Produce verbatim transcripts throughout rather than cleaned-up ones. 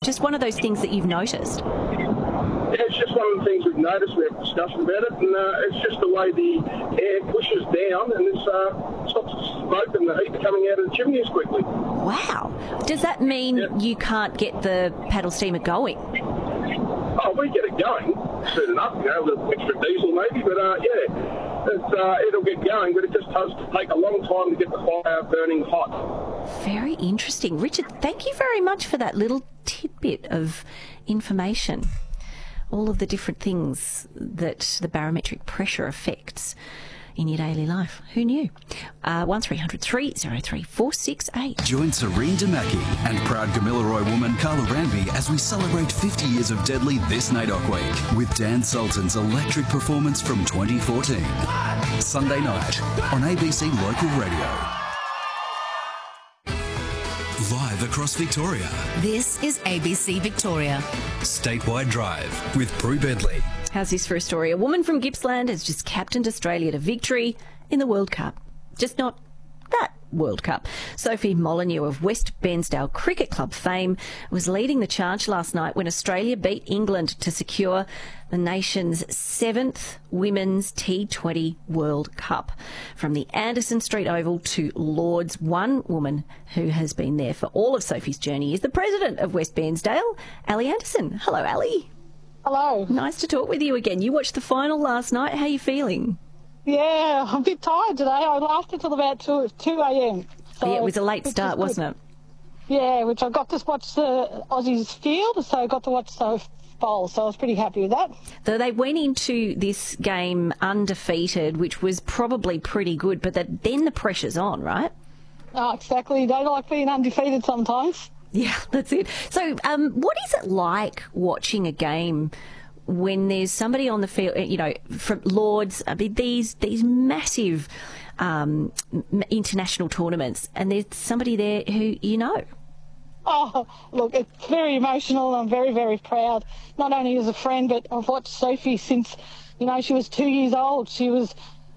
just one of those things that you've noticed? Yeah, it's just one of the things we've noticed. We have discussion about it, and uh, it's just the way the air pushes down and it uh, stops the smoke and the heat coming out of the chimney as quickly. Wow. Does that mean Yeah. you can't get the paddle steamer going? Oh, we get it going soon enough, you know, with extra diesel maybe, but uh, yeah, it's, uh, it'll get going, but it just does take a long time to get the fire burning hot. Very interesting. Richard, thank you very much for that little tidbit of information. All of the different things that the barometric pressure affects in your daily life. Who knew? Uh, one three hundred three oh three four six eight. Join Serene Damaki and proud Gamilaroi woman Carla Ranby as we celebrate fifty years of Deadly this N A I D O C week with Dan Sultan's electric performance from twenty fourteen. Sunday night on A B C Local Radio. Live across Victoria. This is A B C Victoria. Statewide Drive with Prue Bedley. How's this for a story? A woman from Gippsland has just captained Australia to victory in the World Cup. Just not that World Cup. Sophie Molyneux of West Bairnsdale Cricket Club fame was leading the charge last night when Australia beat England to secure the nation's seventh Women's T twenty World Cup. From the Anderson Street Oval to Lord's, one woman who has been there for all of Sophie's journey is the president of West Bairnsdale, Ali Anderson. Hello, Ali. Hello. Nice to talk with you again. You watched the final last night. How are you feeling? Yeah, I'm a bit tired today. I lasted till about two a.m. So Yeah, it was a late start, wasn't it? Yeah, which I got to watch the Aussies field, so I got to watch the bowl, so I was pretty happy with that. So they went into this game undefeated, which was probably pretty good, but that, then the pressure's on, right? Oh, exactly. Don't like being undefeated sometimes. Yeah, that's it. So um, what is it like watching a game when there's somebody on the field, you know, from Lords, I mean, these, these massive um, international tournaments, and there's somebody there who you know? Oh, look, it's very emotional. I'm very, very proud, not only as a friend, but I've watched Sophie since, you know, she was two years old. She was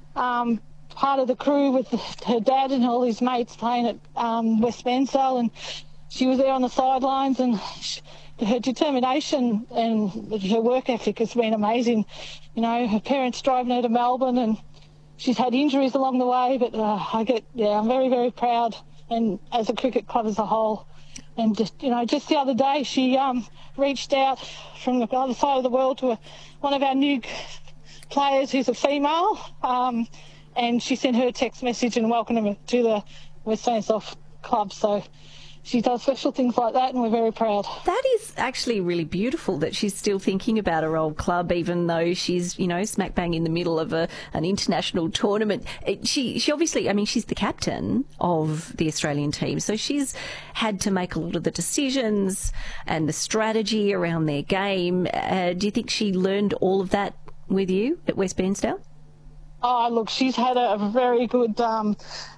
um, part of the crew with her dad and all his mates playing at um, West Bairnsdale, and she was there on the sidelines, and she, her determination and her work ethic has been amazing. You know, her parents driving her to Melbourne, and she's had injuries along the way, but uh, I get, yeah, I'm very, very proud, and as a cricket club as a whole. And just, you know, just the other day she um, reached out from the other side of the world to a, one of our new players who's a female, um, and she sent her a text message and welcomed her to the West Bairnsdale Club. So she does special things like that, and we're very proud. That is actually really beautiful that she's still thinking about her old club, even though she's, you know, smack bang in the middle of a, an international tournament. It, she, she obviously, I mean, she's the captain of the Australian team, so she's had to make a lot of the decisions and the strategy around their game. Uh, do you think she learned all of that with you at West Bairnsdale? Oh, look, she's had a, a very good um,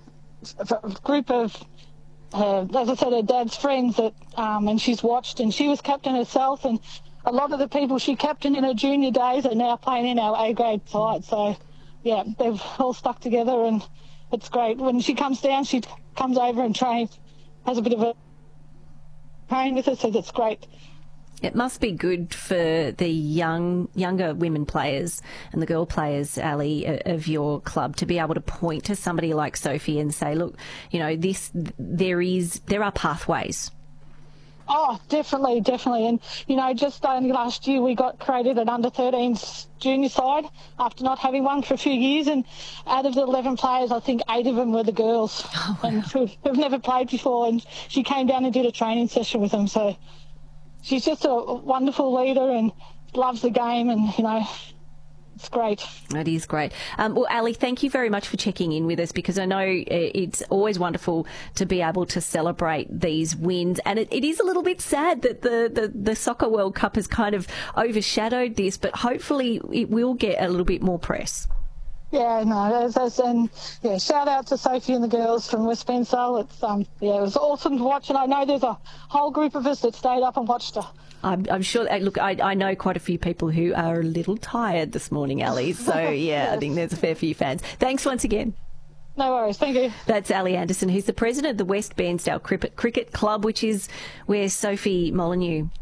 group of Uh, as I said, her dad's friends that, um, and she's watched, and she was captain herself, and a lot of the people she captained in her junior days are now playing in our A-grade side. So, yeah, they've all stuck together, and it's great. When she comes down, she comes over and trains, has a bit of a train with her, so that's great. It must be good for the young, younger women players and the girl players, Ali, of your club to be able to point to somebody like Sophie and say, look, you know, this, there is, there are pathways. Oh, definitely, definitely. And, you know, just only last year we got created an under thirteens junior side after not having one for a few years. And out of the eleven players, I think eight of them were the girls. Oh, wow. And who've, who've never played before. And she came down and did a training session with them. So she's just a wonderful leader and loves the game, and, you know, it's great. It is great. Um, well, Ali, thank you very much for checking in with us, because I know it's always wonderful to be able to celebrate these wins. And it, it is a little bit sad that the, the, the Soccer World Cup has kind of overshadowed this, but hopefully it will get a little bit more press. Yeah, no, as, as, and yeah, shout out to Sophie and the girls from West Bairnsdale. It's um, yeah, it was awesome to watch, and I know there's a whole group of us that stayed up and watched her. I'm, I'm sure. Look, I, I know quite a few people who are a little tired this morning, Ali. So yeah, yes. I think there's a fair few fans. Thanks once again. No worries, thank you. That's Ali Anderson, who's the president of the West Bairnsdale Cricket Cricket Club, which is where Sophie Molyneux